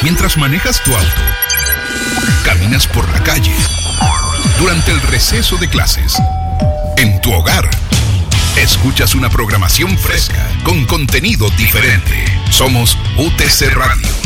Mientras manejas tu auto, caminas por la calle, durante el receso de clases, en tu hogar, escuchas una programación fresca con contenido diferente. Somos UTC Radio.